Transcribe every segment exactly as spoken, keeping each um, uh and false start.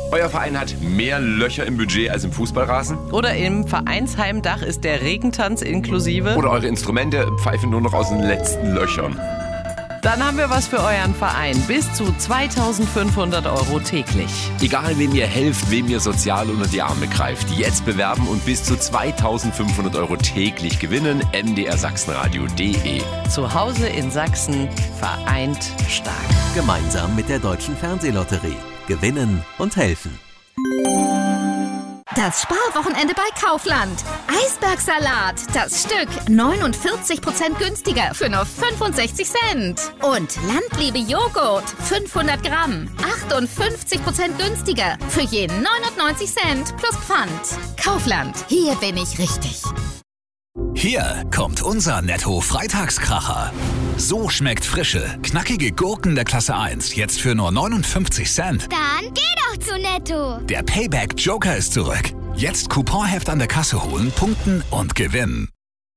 Euer Verein hat mehr Löcher im Budget als im Fußballrasen? Oder im Vereinsheimdach ist der Regentanz inklusive? Oder eure Instrumente pfeifen nur noch aus den letzten Löchern? Dann haben wir was für euren Verein. Bis zu zweitausendfünfhundert Euro täglich. Egal, wem ihr helft, wem ihr sozial unter die Arme greift. Jetzt bewerben und bis zu zweitausendfünfhundert Euro täglich gewinnen. m d r sachsenradio punkt d e. Zu Hause in Sachsen, vereint stark. Gemeinsam mit der Deutschen Fernsehlotterie. Gewinnen und helfen. Das Sparwochenende bei Kaufland. Eisbergsalat, das Stück neunundvierzig Prozent günstiger für nur fünfundsechzig Cent. Und Landliebe Joghurt, fünfhundert Gramm, achtundfünfzig Prozent günstiger für je neunundneunzig Cent plus Pfand. Kaufland, hier bin ich richtig. Hier kommt unser Netto-Freitagskracher. So schmeckt frische, knackige Gurken der Klasse eins jetzt für nur neunundfünfzig Cent. Dann geh doch zu Netto. Der Payback-Joker ist zurück. Jetzt Couponheft an der Kasse holen, punkten und gewinnen.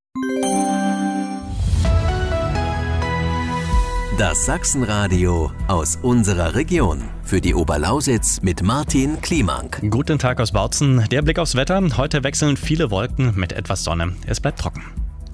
Das Sachsenradio aus unserer Region. Für die Oberlausitz mit Martin Kliemank. Guten Tag aus Bautzen. Der Blick aufs Wetter. Heute wechseln viele Wolken mit etwas Sonne. Es bleibt trocken.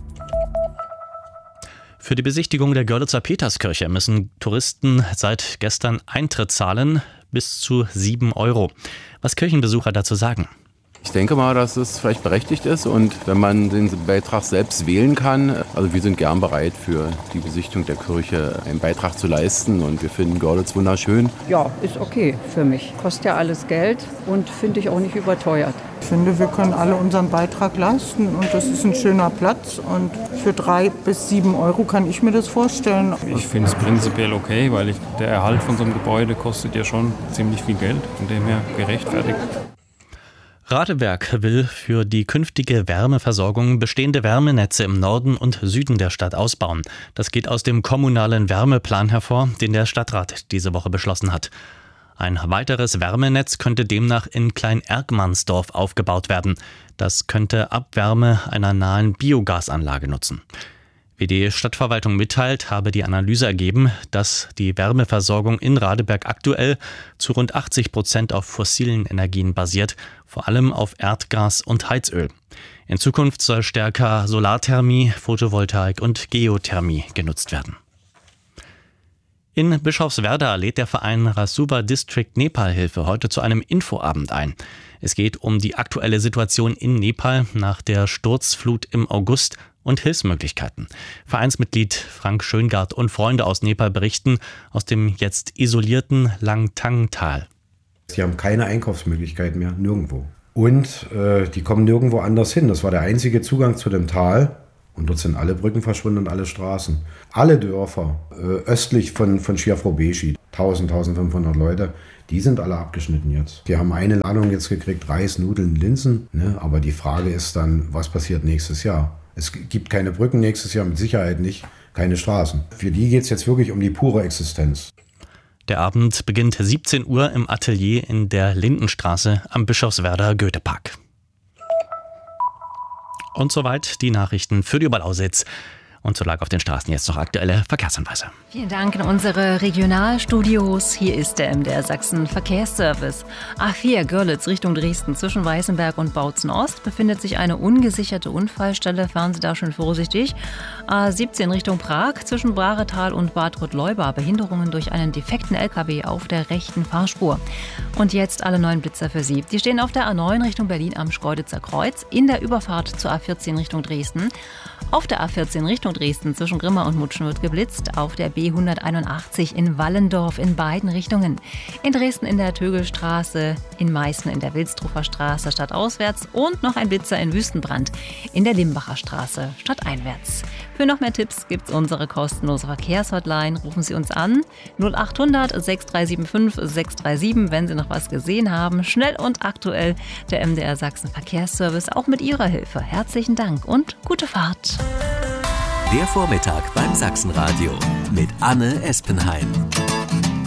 Für die Besichtigung der Görlitzer Peterskirche müssen Touristen seit gestern Eintritt zahlen, bis zu sieben Euro. Was Kirchenbesucher dazu sagen? Ich denke mal, dass es vielleicht berechtigt ist und wenn man den Beitrag selbst wählen kann, also wir sind gern bereit für die Besichtigung der Kirche einen Beitrag zu leisten und wir finden Görlitz wunderschön. Ja, ist okay für mich. Kostet ja alles Geld und finde ich auch nicht überteuert. Ich finde, wir können alle unseren Beitrag leisten und das ist ein schöner Platz und für drei bis sieben Euro kann ich mir das vorstellen. Ich finde es prinzipiell okay, weil ich, der Erhalt von so einem Gebäude kostet ja schon ziemlich viel Geld, von dem her gerechtfertigt. Radeberg will für die künftige Wärmeversorgung bestehende Wärmenetze im Norden und Süden der Stadt ausbauen. Das geht aus dem kommunalen Wärmeplan hervor, den der Stadtrat diese Woche beschlossen hat. Ein weiteres Wärmenetz könnte demnach in Klein-Erkmannsdorf aufgebaut werden. Das könnte Abwärme einer nahen Biogasanlage nutzen. Wie die Stadtverwaltung mitteilt, habe die Analyse ergeben, dass die Wärmeversorgung in Radeberg aktuell zu rund achtzig Prozent auf fossilen Energien basiert, vor allem auf Erdgas und Heizöl. In Zukunft soll stärker Solarthermie, Photovoltaik und Geothermie genutzt werden. In Bischofswerda lädt der Verein Rasuva District Nepal Hilfe heute zu einem Infoabend ein. Es geht um die aktuelle Situation in Nepal nach der Sturzflut im August und Hilfsmöglichkeiten. Vereinsmitglied Frank Schöngart und Freunde aus Nepal berichten aus dem jetzt isolierten Langtang-Tal. Sie haben keine Einkaufsmöglichkeiten mehr, nirgendwo. Und äh, die kommen nirgendwo anders hin. Das war der einzige Zugang zu dem Tal. Und dort sind alle Brücken verschwunden und alle Straßen. Alle Dörfer äh, östlich von, von Schiafrobeshi, tausend, eintausendfünfhundert Leute, die sind alle abgeschnitten jetzt. Die haben eine Ladung jetzt gekriegt, Reis, Nudeln, Linsen. Ne? Aber die Frage ist dann, was passiert nächstes Jahr? Es gibt keine Brücken nächstes Jahr, mit Sicherheit nicht, keine Straßen. Für die geht es jetzt wirklich um die pure Existenz. Der Abend beginnt siebzehn Uhr im Atelier in der Lindenstraße am Bischofswerder Goethepark. Und soweit die Nachrichten für die Oberlausitz. Und so lag auf den Straßen jetzt noch aktuelle Verkehrshinweise. Vielen Dank an unsere Regionalstudios. Hier ist der M D R Sachsen Verkehrsservice. A vier Görlitz Richtung Dresden zwischen Weißenberg und Bautzen Ost befindet sich eine ungesicherte Unfallstelle. Fahren Sie da schon vorsichtig. A siebzehn Richtung Prag zwischen Braretal und Bad Rottleuba. Behinderungen durch einen defekten L K W auf der rechten Fahrspur. Und jetzt alle neuen Blitzer für Sie. Die stehen auf der A neun Richtung Berlin am Schkeuditzer Kreuz, in der Überfahrt zur A vierzehn Richtung Dresden. Auf der A vierzehn Richtung Dresden zwischen Grimma und Mutschen wird geblitzt. Auf der B hunderteinundachtzig in Wallendorf in beiden Richtungen. In Dresden in der Tögelstraße, in Meißen in der Wilsdruffer Straße stadtauswärts und noch ein Blitzer in Wüstenbrand in der Limbacher Straße stadteinwärts. Für noch mehr Tipps gibt's unsere kostenlose Verkehrshotline. Rufen Sie uns an null achthundert sechs drei sieben fünf sechs drei sieben, wenn Sie noch was gesehen haben. Schnell und aktuell der M D R Sachsen Verkehrsservice, auch mit Ihrer Hilfe. Herzlichen Dank und gute Fahrt. Der Vormittag beim Sachsenradio mit Anne Espenheim.